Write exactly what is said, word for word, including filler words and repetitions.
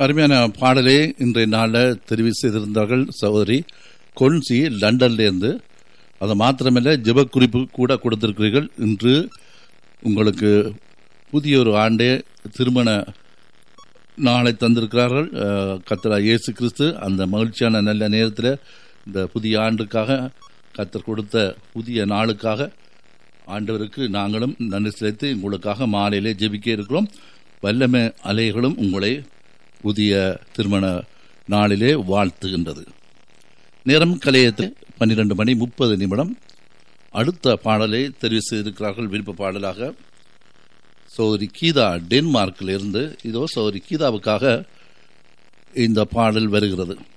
அருமையான பாடலே இன்றைய நாளில் தெரிவு செய்திருந்தார்கள் சகோதரி கொன்சி லண்டன்லேருந்து. அது மாத்திரமல்ல, ஜெப குறிப்பு கூட கொடுத்திருக்கிறீர்கள். இன்று உங்களுக்கு புதிய ஒரு ஆண்டே திருமண நாளை தந்திருக்கிறார்கள் கர்த்தர் இயேசு கிறிஸ்து. அந்த மகிழ்ச்சியான நல்ல நேரத்தில் இந்த புதிய ஆண்டுக்காக கர்த்தர் கொடுத்த புதிய நாளுக்காக ஆண்டவருக்கு நாங்களும் நன்றி செலுத்தி உங்களுக்காக மாலையிலே ஜெபிக்க இருக்கிறோம். வல்லமை அலைகளும் உங்களை புதிய திருமண நாளிலே வாழ்த்துகின்றது. நேரம் கலையத்து பன்னிரண்டு மணி முப்பது நிமிடம். அடுத்த பாடலை தெரிவு செய்திருக்கிறார்கள் விருப்ப பாடலாக சௌரி கீதா டென்மார்க்கில் இருந்து. இதோ சௌரி கீதாவுக்காக இந்த பாடல் வருகிறது.